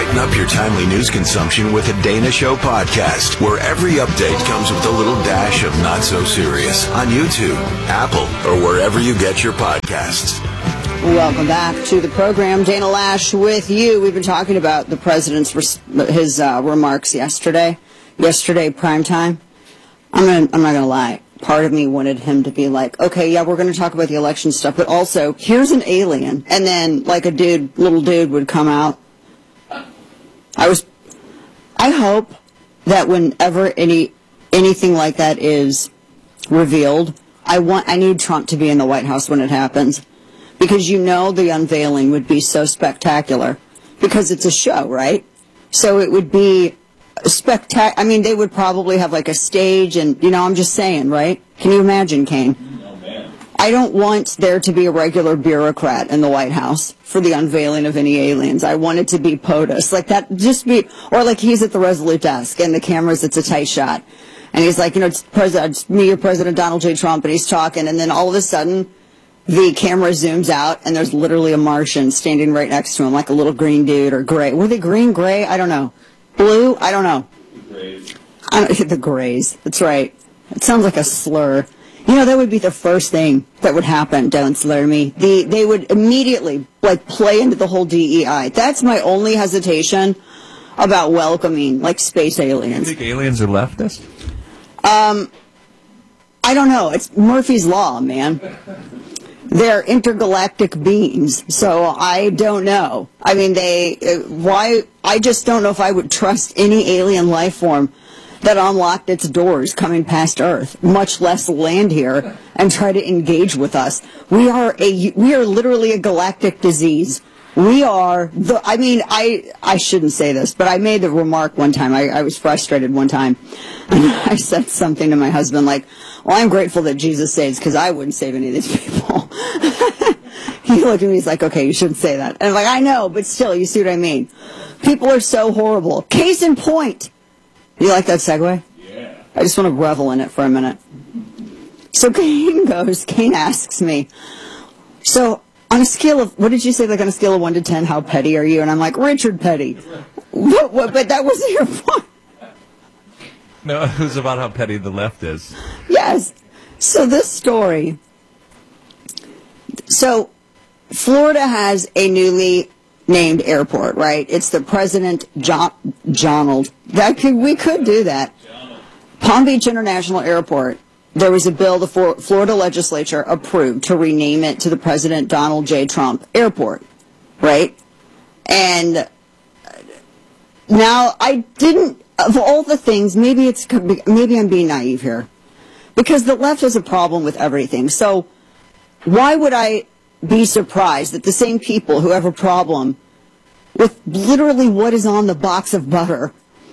Lighten up your timely news consumption with a Dana Show podcast, where every update comes with a little dash of not so serious on YouTube, Apple, or wherever you get your podcasts. Welcome back to the program. Dana Lash with you. We've been talking about the president's his remarks yesterday prime time. I'm not going to lie. Part of me wanted him to be like, okay, yeah, we're going to talk about the election stuff, but also, here's an alien. And then, like, little dude would come out. I hope that whenever anything like that is revealed, I need Trump to be in the White House when it happens. Because the unveiling would be so spectacular. Because it's a show, right? So it would be spectacular. I mean, they would probably have like a stage and, I'm just saying, right? Can you imagine, Kane? Oh, man. I don't want there to be a regular bureaucrat in the White House for the unveiling of any aliens. I want it to be POTUS. Like that, or like he's at the Resolute desk and the cameras, it's a tight shot. And he's like, it's me or President Donald J. Trump, and he's talking, and then all of a sudden, the camera zooms out, and there's literally a Martian standing right next to him, like a little green dude or gray. Were they green, gray? I don't know. Blue? I don't know. The grays. That's right. It sounds like a slur. That would be the first thing that would happen. Don't slur me. They would immediately, play into the whole DEI. That's my only hesitation about welcoming, space aliens. You think aliens are leftist? I don't know. It's Murphy's Law, man. They're intergalactic beings, so I don't know. I mean, I just don't know if I would trust any alien life form that unlocked its doors coming past Earth, much less land here and try to engage with us. We are literally a galactic disease. We are I shouldn't say this, but I made the remark one time. I was frustrated one time. And I said something to my husband like, well, I'm grateful that Jesus saves because I wouldn't save any of these people. He looked at me, he's like, okay, you shouldn't say that. And I'm like, I know, but still, you see what I mean? People are so horrible. Case in point. You like that segue? Yeah. I just want to revel in it for a minute. So Kane asks me, so on a scale of, what did you say, on a scale of 1 to 10, how petty are you? And I'm like, Richard Petty. What, but that wasn't your point. No, it was about how petty the left is. Yes. So this story. So Florida has a newly named airport, right? It's the President Donald. We could do that. Palm Beach International Airport. There was a bill the Florida legislature approved to rename it to the President Donald J. Trump Airport, right? And now of all the things, maybe I'm being naive here, because the left has a problem with everything. So why would I be surprised that the same people who have a problem with literally what is on the box of butter,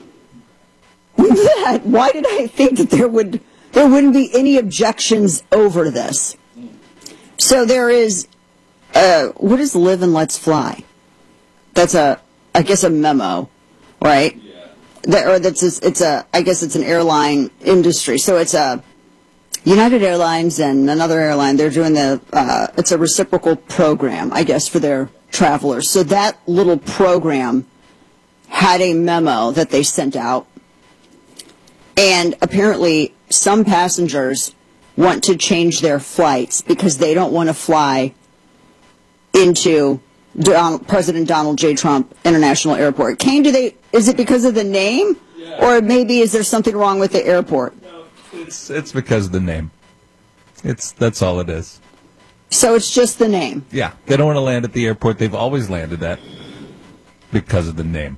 why did I think that there wouldn't be any objections over this? So there is, what is Live and Let's Fly? That's I guess a memo, right? Yeah. I guess it's an airline industry. So it's a United Airlines and another airline. They're doing it's a reciprocal program, I guess, for their travelers. So that little program had a memo that they sent out. And apparently some passengers want to change their flights because they don't want to fly into President Donald J. Trump International Airport. Kane, is it because of the name? Yeah. Or maybe is there something wrong with the airport? No, it's because of the name. That's all it is. So it's just the name? Yeah. They don't want to land at the airport they've always landed at because of the name.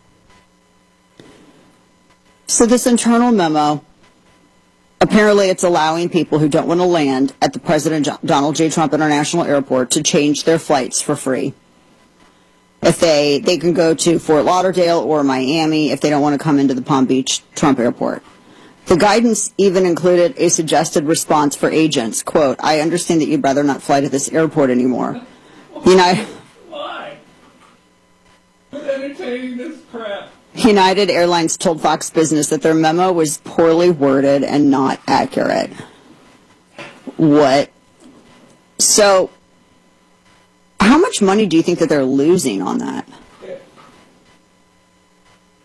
So this internal memo, apparently it's allowing people who don't want to land at the President Donald J. Trump International Airport to change their flights for free. If they can go to Fort Lauderdale or Miami if they don't want to come into the Palm Beach Trump Airport. The guidance even included a suggested response for agents. Quote, I understand that you'd rather not fly to this airport anymore. Why? Who's entertaining this crap? United Airlines told Fox Business that their memo was poorly worded and not accurate. What? So, how much money do you think that they're losing on that?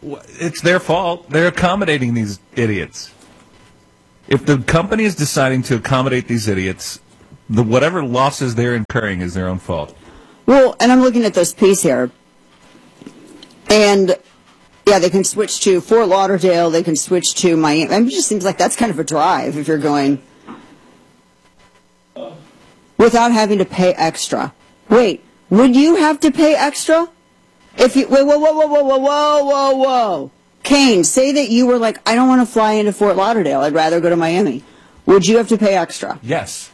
it's their fault. They're accommodating these idiots. If the company is deciding to accommodate these idiots, whatever losses they're incurring is their own fault. Well, and I'm looking at this piece here, and yeah, they can switch to Fort Lauderdale. They can switch to Miami. I mean, it just seems like that's kind of a drive if you're going without having to pay extra. Wait, would you have to pay extra? If you whoa, Kane, say that you were like, I don't want to fly into Fort Lauderdale. I'd rather go to Miami. Would you have to pay extra? Yes.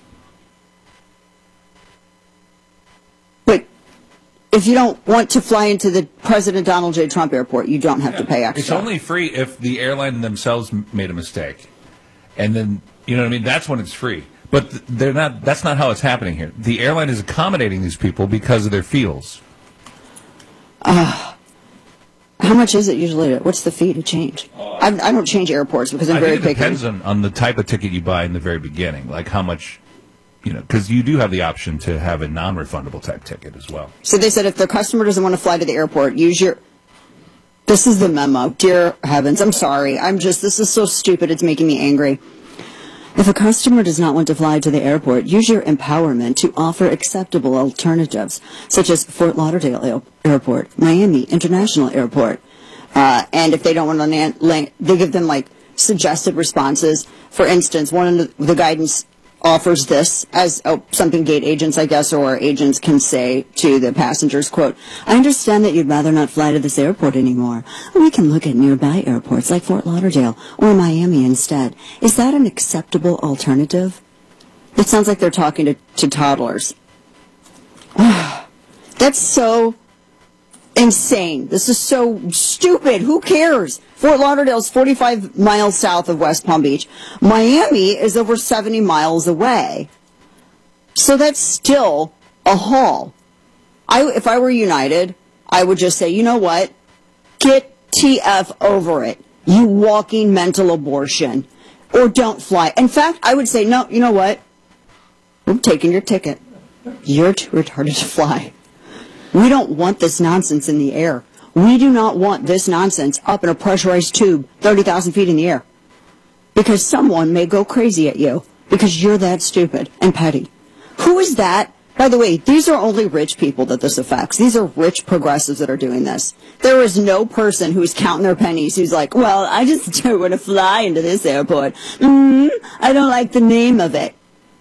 But if you don't want to fly into the President Donald J. Trump airport, you don't have to pay extra. It's only free if the airline themselves made a mistake. And then, you know what I mean? That's when it's free. But they're not. That's not how it's happening here. The airline is accommodating these people because of their feels. How much is it usually? What's the fee to change? I don't change airports because I'm very picky. It depends on the type of ticket you buy in the very beginning, like how much, because you do have the option to have a non-refundable type ticket as well. So they said if the customer doesn't want to fly to the airport, use your... This is the memo. Dear heavens, I'm sorry. This is so stupid, it's making me angry. If a customer does not want to fly to the airport, use your empowerment to offer acceptable alternatives, such as Fort Lauderdale Airport, Miami International Airport. And if they don't want to they give them like suggested responses. For instance, one of the guidance offers this as something gate agents, I guess, or agents can say to the passengers, quote, I understand that you'd rather not fly to this airport anymore. We can look at nearby airports like Fort Lauderdale or Miami instead. Is that an acceptable alternative? It sounds like they're talking to toddlers. That's so insane. This is so stupid. Who cares? Fort Lauderdale is 45 miles south of West Palm Beach. Miami is over 70 miles away. So that's still a haul. If I were United, I would just say, you know what? Get TF over it. You walking mental abortion. Or don't fly. In fact, I would say, no, you know what? I'm taking your ticket. You're too retarded to fly. We don't want this nonsense in the air. We do not want this nonsense up in a pressurized tube 30,000 feet in the air. Because someone may go crazy at you. Because you're that stupid and petty. Who is that? By the way, these are only rich people that this affects. These are rich progressives that are doing this. There is no person who's counting their pennies who's like, well, I just don't want to fly into this airport. I don't like the name of it.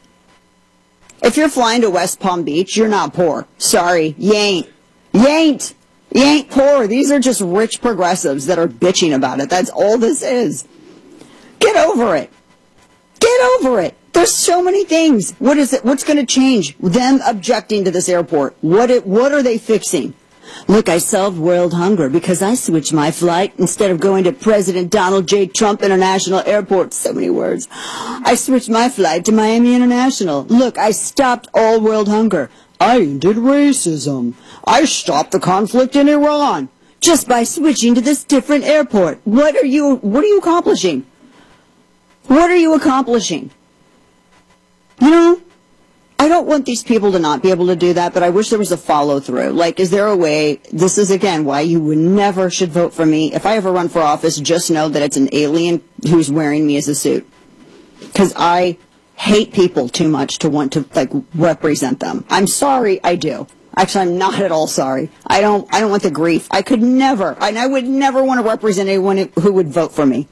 If you're flying to West Palm Beach, you're not poor. Sorry, you ain't. You ain't poor. These are just rich progressives that are bitching about it. That's all this is. Get over it. Get over it. There's so many things. What is it? What's going to change? Them objecting to this airport. What are they fixing? Look, I solved world hunger because I switched my flight instead of going to President Donald J. Trump International Airport. So many words. I switched my flight to Miami International. Look, I stopped all world hunger. I ended racism. I stopped the conflict in Iran just by switching to this different airport. What are you accomplishing? What are you accomplishing? You know, I don't want these people to not be able to do that, but I wish there was a follow-through. Like, is there a way? This is, again, why you would never should vote for me. If I ever run for office, just know that it's an alien who's wearing me as a suit. Because I hate people too much to want to, like, represent them. I'm sorry, I do. Actually, I'm not at all sorry. I don't want the grief. I could never, and I would never want to represent anyone who would vote for me.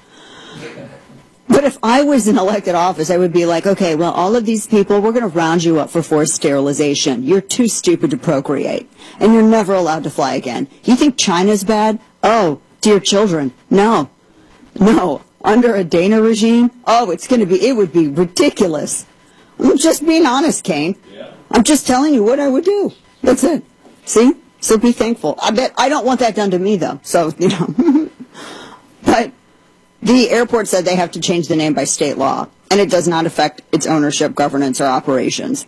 But if I was in elected office, I would be like, okay, well, all of these people, we're going to round you up for forced sterilization. You're too stupid to procreate, and you're never allowed to fly again. You think China's bad? Oh, dear children, no. Under a Dana regime, it would be ridiculous. I'm just being honest, Kane. Yeah. I'm just telling you what I would do. That's it. See? So be thankful. I don't want that done to me, though. So, But the airport said they have to change the name by state law, and it does not affect its ownership, governance, or operations.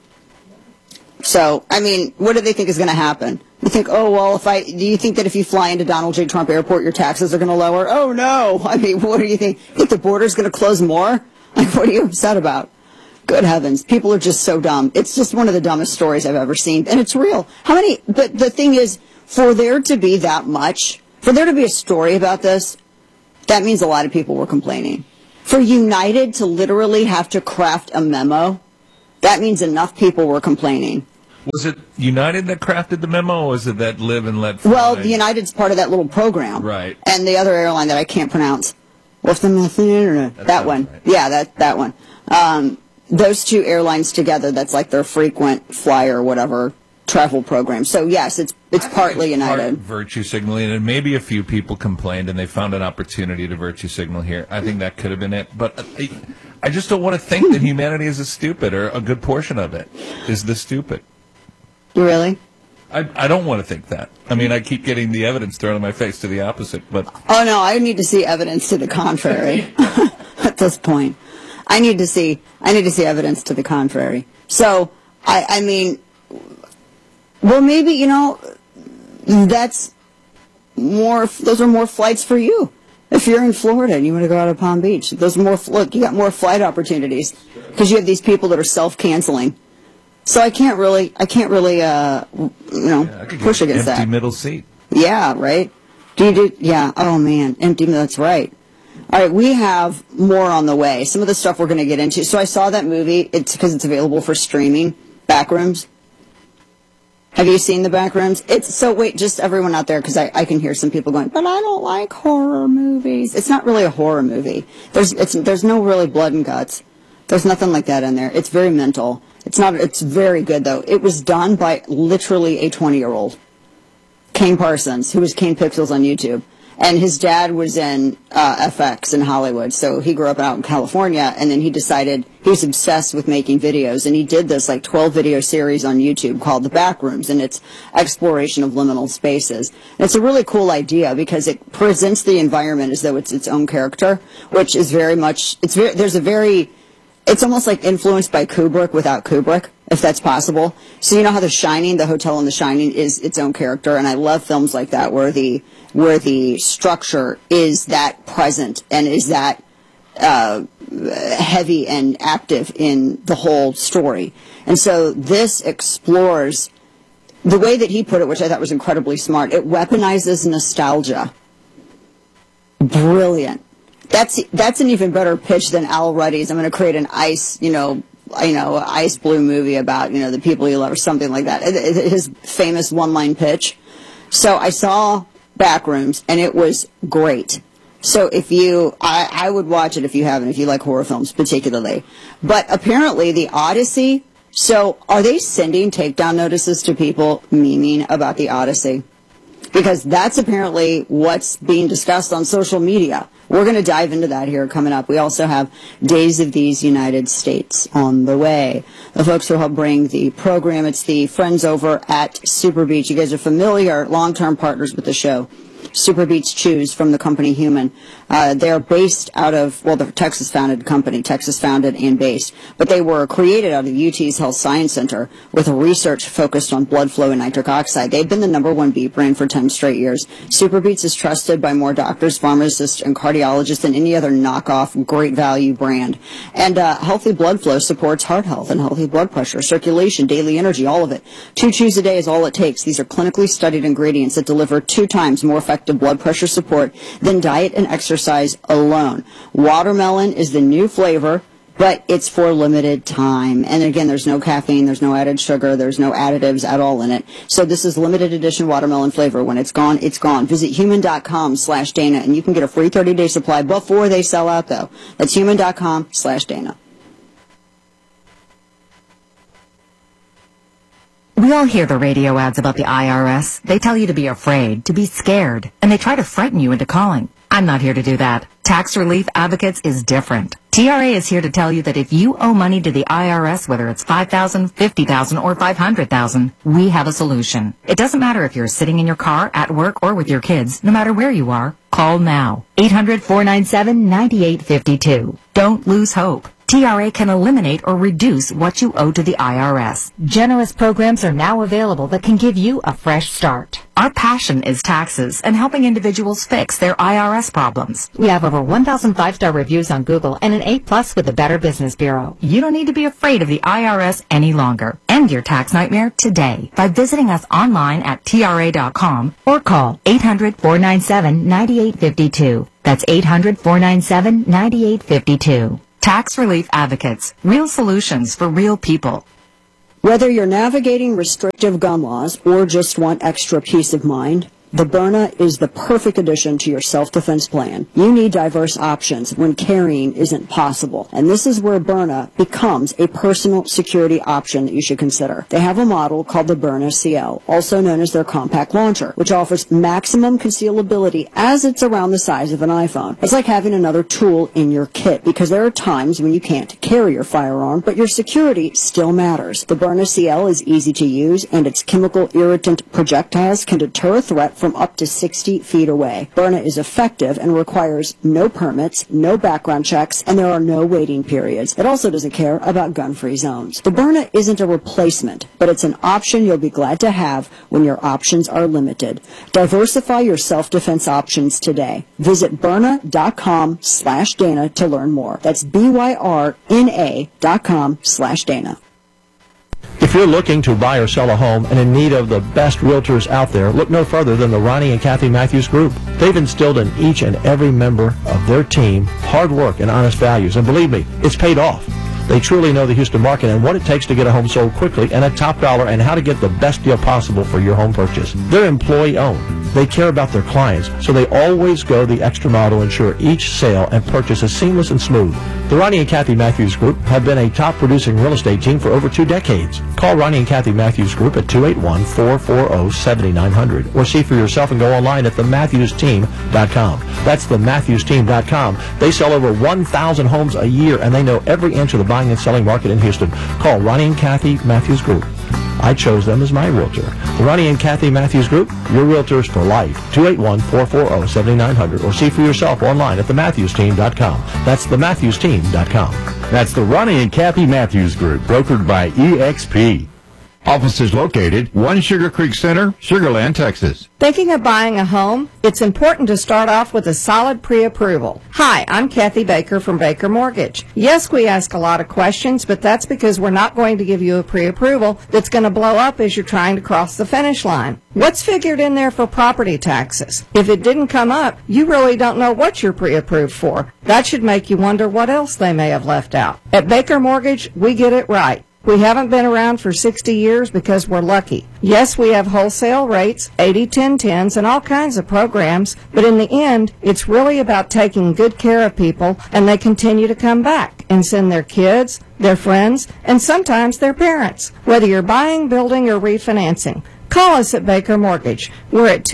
So, I mean, what do they think is going to happen? You think, do you think that if you fly into Donald J. Trump Airport, your taxes are going to lower? Oh, no. I mean, what do you think? You think the border's going to close more? Like, what are you upset about? Good heavens. People are just so dumb. It's just one of the dumbest stories I've ever seen, and it's real. But the thing is, for there to be that much, For there to be a story about this, that means a lot of people were complaining. For United to literally have to craft a memo, that means enough people were complaining. Was it United that crafted the memo, or was it that Live and Let Fly? Well, the United's part of that little program. Right. And the other airline that I can't pronounce. What's the internet? That one. Right. Yeah, that one. Those two airlines together, that's like their frequent flyer or whatever travel program. So, yes, it's partly United. Part virtue signaling, and maybe a few people complained and they found an opportunity to virtue signal here. I think that could have been it. But I just don't want to think that humanity is stupid, or a good portion of it is this stupid. Really? I don't want to think that. I mean, I keep getting the evidence thrown in my face to the opposite, but... Oh, no, I need to see evidence to the contrary at this point. I need to see evidence to the contrary. So, I mean, well, maybe, those are more flights for you. If you're in Florida and you want to go out of Palm Beach, you got more flight opportunities because you have these people that are self-canceling. So I can't really, push against that. Empty middle seat. Yeah, right. Yeah. Oh man, empty. That's right. All right, we have more on the way. Some of the stuff we're going to get into. So I saw that movie. It's because it's available for streaming. Backrooms. Have you seen the Backrooms? Just everyone out there, because I can hear some people going, but I don't like horror movies. It's not really a horror movie. There's no really blood and guts. There's nothing like that in there. It's very mental. It's very good, though. It was done by literally a 20-year-old. Kane Parsons, who was Kane Pixels on YouTube. And his dad was in FX in Hollywood, so he grew up out in California, and then he decided he was obsessed with making videos, and he did this 12-video series on YouTube called The Backrooms, and it's exploration of liminal spaces. And it's a really cool idea because it presents the environment as though it's its own character, which is it's almost like influenced by Kubrick without Kubrick, if that's possible. So you know how The Shining, the hotel in The Shining, is its own character, and I love films like that where the structure is that present and is that heavy and active in the whole story. And so this explores the way that he put it, which I thought was incredibly smart. It weaponizes nostalgia. Brilliant. That's an even better pitch than Al Ruddy's. I'm going to create an ice blue movie about, the people you love or something like that. His famous one-line pitch. So I saw Backrooms, and it was great. So I would watch it if you haven't, if you like horror films particularly. But apparently the Odyssey, so are they sending takedown notices to people memeing about the Odyssey? Because that's apparently what's being discussed on social media. We're going to dive into that here coming up. We also have Days of These United States on the way. The folks who help bring the program, it's the friends over at Super Beach. You guys are familiar, long-term partners with the show. Super Beats Chews from the company Human. They're based out of, the Texas-founded company, Texas-founded and based, but they were created out of UT's Health Science Center with a research focused on blood flow and nitric oxide. They've been the #1 beet brand for 10 straight years. Super Beats is trusted by more doctors, pharmacists, and cardiologists than any other knockoff great value brand. And healthy blood flow supports heart health and healthy blood pressure, circulation, daily energy, all of it. 2 chews a day is all it takes. These are clinically studied ingredients that deliver 2 times more effective blood pressure support than diet and exercise alone. Watermelon is the new flavor, but it's for limited time. And again, there's no caffeine, there's no added sugar, there's no additives at all in it. So this is limited edition watermelon flavor. When it's gone, it's gone. Visit human.com/Dana and you can get a free 30-day supply before they sell out, though. That's human.com/Dana. We all hear the radio ads about the IRS. They tell you to be afraid, to be scared, and they try to frighten you into calling. I'm not here to do that. Tax Relief Advocates is different. TRA is here to tell you that if you owe money to the IRS, whether it's $5,000, $50,000, or $500,000, we have a solution. It doesn't matter if you're sitting in your car, at work, or with your kids. No matter where you are, call now. 800-497-9852. Don't lose hope. TRA can eliminate or reduce what you owe to the IRS. Generous programs are now available that can give you a fresh start. Our passion is taxes and helping individuals fix their IRS problems. We have over 1,000 5-star reviews on Google and an A+ with the Better Business Bureau. You don't need to be afraid of the IRS any longer. End your tax nightmare today by visiting us online at TRA.com or call 800-497-9852. That's 800-497-9852. Tax Relief Advocates. Real solutions for real people. Whether you're navigating restrictive gun laws or just want extra peace of mind, the Byrna is the perfect addition to your self-defense plan. You need diverse options when carrying isn't possible, and this is where Byrna becomes a personal security option that you should consider. They have a model called the Byrna CL, also known as their compact launcher, which offers maximum concealability as it's around the size of an iPhone. It's like having another tool in your kit, because there are times when you can't carry your firearm, but your security still matters. The Byrna CL is easy to use, and its chemical irritant projectiles can deter a threat from up to 60 feet away. Byrna is effective and requires no permits, no background checks, and there are no waiting periods. It also doesn't care about gun-free zones. The Byrna isn't a replacement, but it's an option you'll be glad to have when your options are limited. Diversify your self-defense options today. Visit Byrna.com/Dana to learn more. That's BYRNA.com/Dana. If you're looking to buy or sell a home and in need of the best realtors out there, look no further than the Ronnie and Kathy Matthews Group. They've instilled in each and every member of their team hard work and honest values, and believe me, it's paid off. They truly know the Houston market and what it takes to get a home sold quickly and at top dollar, and how to get the best deal possible for your home purchase. They're employee-owned. They care about their clients, so they always go the extra mile to ensure each sale and purchase is seamless and smooth. The Ronnie and Kathy Matthews Group have been a top-producing real estate team for over 2 decades. Call Ronnie and Kathy Matthews Group at 281-440-7900 or see for yourself and go online at thematthewsteam.com. That's thematthewsteam.com. They sell over 1,000 homes a year, and they know every inch of the buying and selling market in Houston. Call Ronnie and Kathy Matthews Group. I chose them as my realtor. The Ronnie and Kathy Matthews Group, your realtors for life. 281-440-7900 or see for yourself online at thematthewsteam.com. That's thematthewsteam.com. That's the Ronnie and Kathy Matthews Group, brokered by EXP. Offices located 1 Sugar Creek Center, Sugar Land, Texas. Thinking of buying a home? It's important to start off with a solid pre-approval. Hi, I'm Kathy Baker from Baker Mortgage. Yes, we ask a lot of questions, but that's because we're not going to give you a pre-approval that's going to blow up as you're trying to cross the finish line. What's figured in there for property taxes? If it didn't come up, you really don't know what you're pre-approved for. That should make you wonder what else they may have left out. At Baker Mortgage, we get it right. We haven't been around for 60 years because we're lucky. Yes, we have wholesale rates, 80-10-10s, and all kinds of programs, but in the end, it's really about taking good care of people, and they continue to come back and send their kids, their friends, and sometimes their parents. Whether you're buying, building, or refinancing, call us at Baker Mortgage. We're at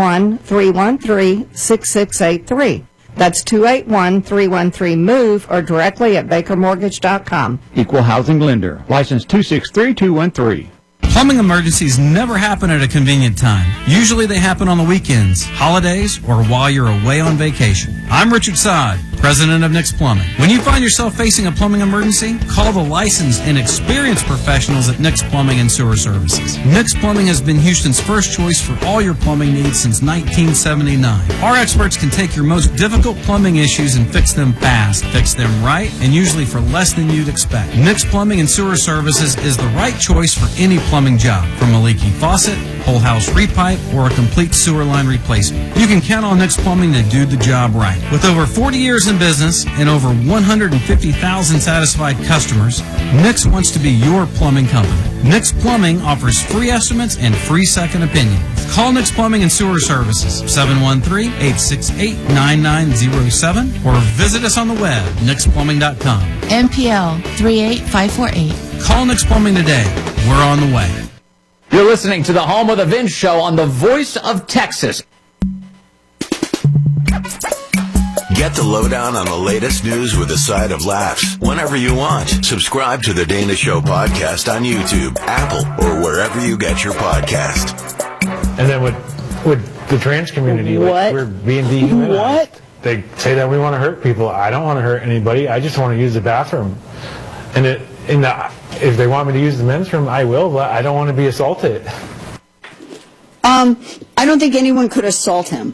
281-313-6683. That's 281-313-MOVE or directly at bakermortgage.com. Equal housing lender. License 263213. Plumbing emergencies never happen at a convenient time. Usually they happen on the weekends, holidays, or while you're away on vacation. I'm Richard Sod, president of Nick's Plumbing. When you find yourself facing a plumbing emergency, call the licensed and experienced professionals at Nick's Plumbing and Sewer Services. Nick's Plumbing has been Houston's first choice for all your plumbing needs since 1979. Our experts can take your most difficult plumbing issues and fix them fast, fix them right, and usually for less than you'd expect. Nick's Plumbing and Sewer Services is the right choice for any plumbing job, from a leaky faucet, whole house repipe, or a complete sewer line replacement. You can count on Nick's Plumbing to do the job right. With over 40 years in business and over 150,000 satisfied customers, Nick's wants to be your plumbing company. Nick's Plumbing offers free estimates and free second opinions. Call Nick's Plumbing and Sewer Services, 713-868-9907, or visit us on the web, nicksplumbing.com. NPL 38548. Call Nick's Plumbing today. We're on the way. You're listening to the Home of the Vince Show on the Voice of Texas. Get the lowdown on the latest news with a side of laughs whenever you want. Subscribe to the Dana Show podcast on YouTube, Apple, or wherever you get your podcast. And then with the trans community, what? We're being dehumanized. What? they say that we want to hurt people. I don't want to hurt anybody. I just want to use the bathroom. And if they want me to use the men's room, I will, but I don't want to be assaulted. I don't think anyone could assault him.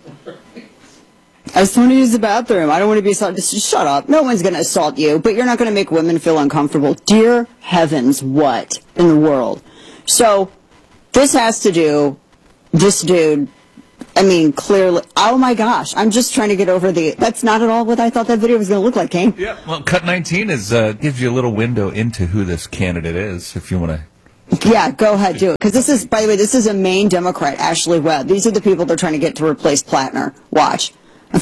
I just want to use the bathroom. I don't want to be assaulted. Just shut up. No one's going to assault you, but you're not going to make women feel uncomfortable. Dear heavens, what in the world? So this has to do, this dude, I mean, clearly, oh my gosh, I'm just trying to get over that's not at all what I thought that video was going to look like, Kane. Yeah, well, Cut 19 gives you a little window into who this candidate is, if you want to. Yeah, go ahead, do it. Because this is, by the way, this is a Maine Democrat, Ashley Webb. These are the people they're trying to get to replace Plattner. Watch.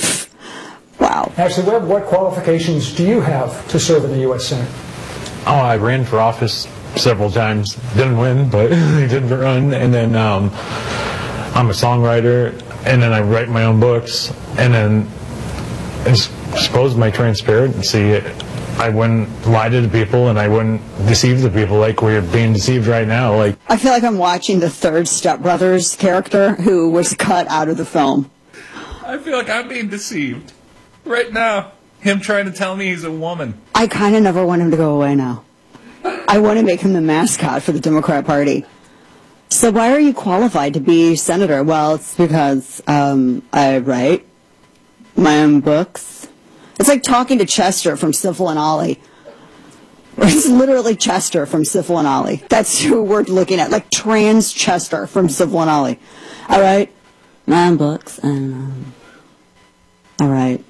Wow. Ashley Webb, what qualifications do you have to serve in the U.S. Senate? Oh, I ran for office several times. Didn't win, but I did run. And then I'm a songwriter, and then I write my own books. And then I suppose my transparency, I wouldn't lie to the people, and I wouldn't deceive the people like we're being deceived right now. Like, I feel like I'm watching the third Step Brothers character who was cut out of the film. I feel like I'm being deceived right now. Him trying to tell me he's a woman. I kind of never want him to go away now. I want to make him the mascot for the Democrat Party. So why are you qualified to be senator? Well, it's because I write my own books. It's like talking to Chester from Syphil and Ollie. It's literally Chester from Syphil and Ollie. That's who we're looking at, like trans Chester from Syphil and Ollie. All right, my own books, and all right.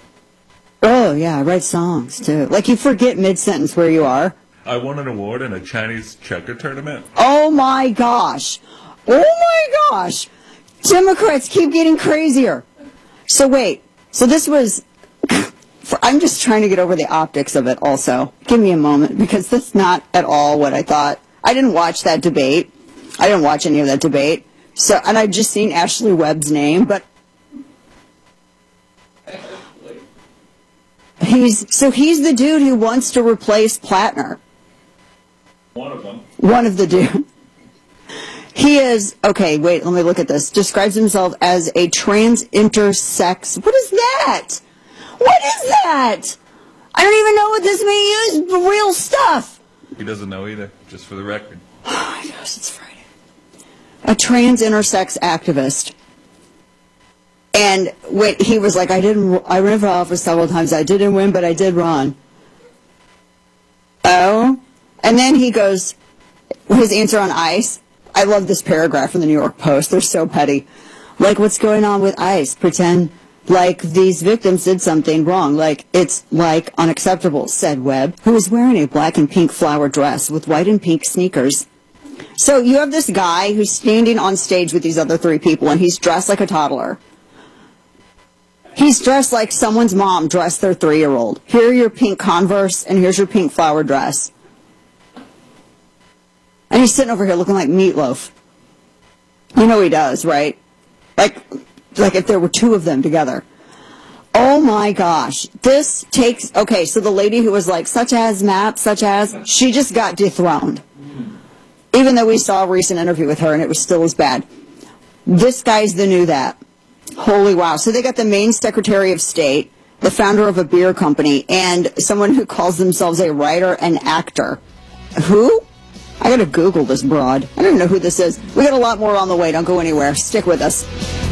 Oh yeah, I write songs too. Like you forget mid-sentence where you are. I won an award in a Chinese checker tournament. Oh my gosh! Oh my gosh! Democrats keep getting crazier. So wait, so this was. I'm just trying to get over the optics of it also. Give me a moment, because that's not at all what I thought. I didn't watch that debate. I didn't watch any of that debate. So, and I've just seen Ashley Webb's name, but he's the dude who wants to replace Plattner. One of them. One of the dude. He is, okay, wait, let me look at this. Describes himself as a trans intersex. What is that? What is that? I don't even know what this means. Real stuff. He doesn't know either, just for the record. Oh my gosh, it's Friday. A trans intersex activist. And wait, he was like, I ran for office several times. I didn't win, but I did run. Oh? And then he goes, his answer on ICE. I love this paragraph in the New York Post. They're so petty. Like, what's going on with ICE? Pretend like these victims did something wrong. Like, it's, like, unacceptable, said Webb, who was wearing a black and pink flower dress with white and pink sneakers. So you have this guy who's standing on stage with these other three people, and he's dressed like a toddler. He's dressed like someone's mom dressed their 3-year-old. Here are your pink Converse, and here's your pink flower dress. And he's sitting over here looking like Meatloaf. You know he does, right? Like if there were two of them together. Oh my gosh. This takes, okay, so the lady who was like, such as map, such as, she just got dethroned. Even though we saw a recent interview with her and it was still as bad. This guy's the new that. Holy wow. So they got the Maine Secretary of State, the founder of a beer company, and someone who calls themselves a writer and actor. Who? I gotta Google this broad. I don't even know who this is. We got a lot more on the way. Don't go anywhere. Stick with us.